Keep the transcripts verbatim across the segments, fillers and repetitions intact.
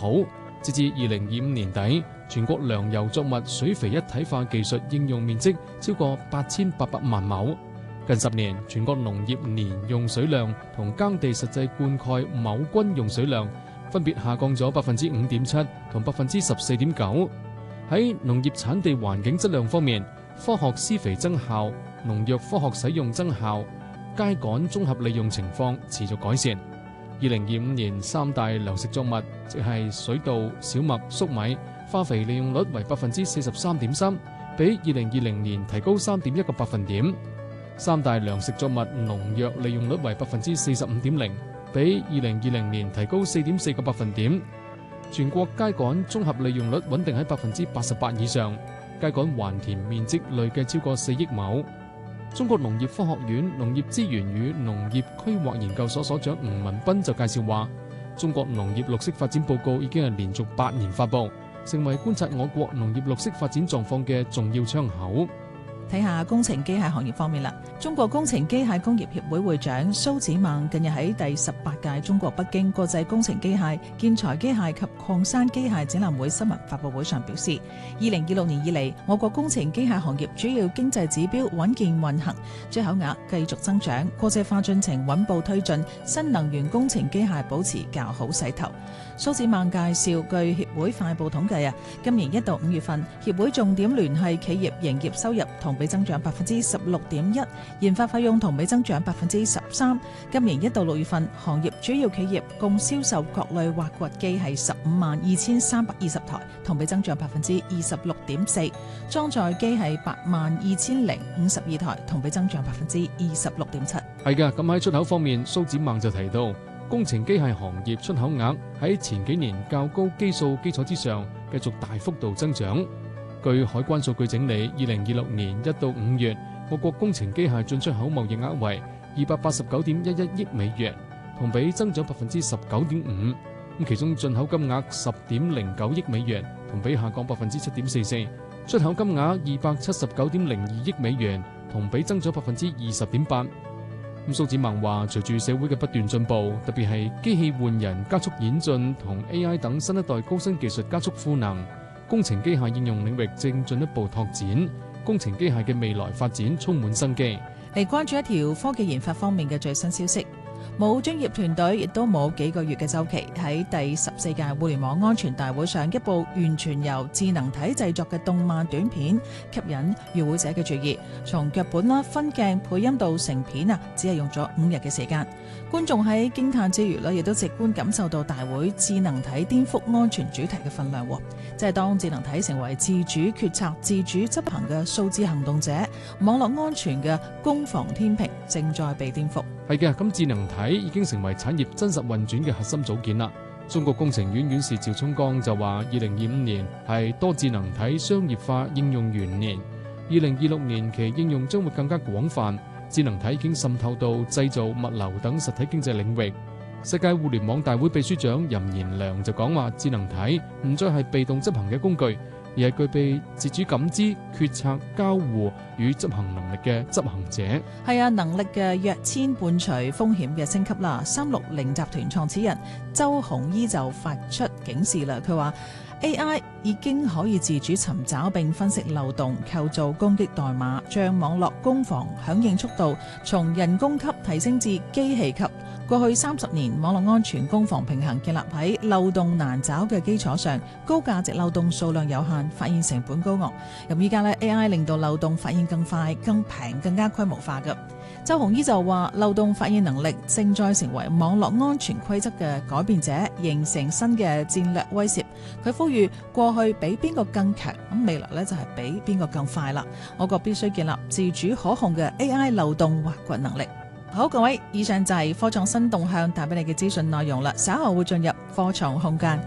好。截至二零二五年底，全國糧油作物水肥一體化技術應用面積超過八千八百萬畝。近十年，全國農業年用水量同耕地實際灌溉畝均用水量分別下降咗百分之五點七同百分之十四點九。喺農業產地環境質量方面，科學施肥增效、農藥科學使用增效、秸稈綜合利用情況持續改善。二零二五年三大糧食作物，即係水稻、小麥、粟米，化肥利用率為百分之四十三點三，比二零二零年提高三點一個百分點。三大糧食作物農藥利用率為百分之四十五點零，比二零二零年提高四點四個百分點。全國秸稈綜合利用率穩定喺百分之八十八以上，秸稈還田面積累計超過四億畝。中國農業科學院農業資源與農業規劃研究所所長吳文斌就介紹話，中國農業綠色發展報告已經係連續八年發布，成為觀察我國農業綠色發展狀況嘅重要窗口。 睇下工程機械行業方面啦，中國工程機械工業協會會長蘇子孟近日喺第十八屆中國北京國際工程機械、建材機械及礦山機械展覽會新聞發佈會上表示，二零二六年以嚟，我國工程機械行業主要經濟指標穩健運行，出口額繼續增長，國際化進程穩步推進，新能源工程機械保持較好勢頭。蘇子孟介紹，據協會快報統計啊，今年一到五月份，協會重點聯繫企業營業收入同比增長百分之十六點一，研發費用同比增長百分之十三。今年一到六月份，行業主要企業共銷售各類挖掘機係十五萬二千三百二十台，同比增長百分之二十六點四；裝載機係八萬二千零五十二台，同比增長百分之二十六點七。 係嘅，咁喺出口方面，蘇子孟就提到，工程機械行業出口額喺前幾年較高基數基礎之上，繼續大幅度增長。據海關數據整理，二零二六年一到五月，我國工程機械進出口貿易額為二百八十九點一一億美元，同比增長百分之十九點五。咁其中進口金額十點零九億美元，同比下降百分之七點四四；出口金額二百七十九點零二億美元，同比增長百分之二十點八。咁蘇子孟話，隨住社會嘅不斷進步，特別係機器換人加速演進同 A I 等新一代高新技術加速賦能，工程機械應用領域正進一步拓展，工程機械嘅未來發展充滿生機。 嚟關注一條科技研發方面嘅最新消息。冇專業團隊，亦都冇幾個月嘅週期，喺第十四屆互聯網安全大會上，一部完全由智能體製作嘅動漫短片吸引與會者嘅注意。從腳本啦、分鏡、配音到成片啊，只係用咗五日嘅時間。觀眾喺驚嘆之餘呢，亦都直觀感受到大會智能體顛覆安全主題嘅分量。即係當智能體成為自主決策、自主執行嘅數字行動者，網絡安全嘅攻防天平正在被顛覆。 係嘅，咁智能體已經成為產業真實運轉嘅核心組件啦。中國工程院院士趙春江就話，二零二五年係多智能體商業化應用元年，二零二六年其應用將會更加廣泛，智能體已經滲透到製造、物流等實體經濟領域。世界互聯網大會秘書長任賢良就講話，智能體唔再係被動執行嘅工具，而係具備自主感知、決策、交互與執行能力嘅執行者。 係啊，能力嘅躍遷伴隨風險嘅升級啦。三六零集團創始人周鴻禕就發出警示啦，佢話 A I 已經可以自主尋找並分析漏洞，構造攻擊代碼，將網絡攻防響應速度從人工級提升至機器級。過去三十年，網絡安全攻防平衡建立喺漏洞難找嘅基礎上，高價值漏洞數量有限，發現成本高昂。咁依家咧 A I 令到漏洞發現更快、更平、更加規模化嘅。周鴻禕就話，漏洞發現能力正在成為網絡安全規則嘅改變者，形成新嘅戰略威懾。佢呼籲過去比邊個更強，咁未來咧就係比邊個更快啦。我國必須建立自主可控嘅 A I 漏洞挖掘能力。好，各位，以上就係科創新動向帶俾你嘅資訊內容啦。稍後會進入科創空間。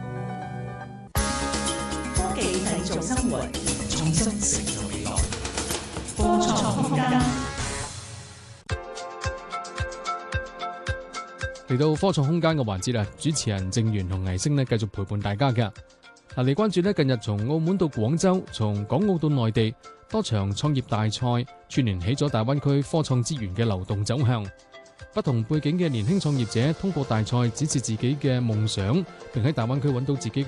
科技製造生活，創新成就未來。科創空間。 嚟到科創空間嘅環節啦，主持人鄭源同倪星呢繼續陪伴大家嘅。嗱，嚟關注呢近日從澳門到廣州，從港澳到內地，多場創業大賽串聯起咗大灣區科創資源嘅流動走向。不同背景嘅年輕創業者通過大賽展示自己嘅夢想，並喺大灣區揾到自己嘅